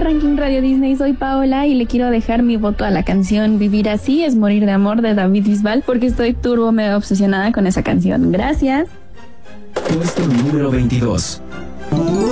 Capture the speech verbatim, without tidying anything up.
Ranking Radio Disney, soy Paola y le quiero dejar mi voto a la canción Vivir Así es Morir de Amor de David Bisbal porque estoy turbo mega obsesionada con esa canción. Gracias. Puesto número veintidós.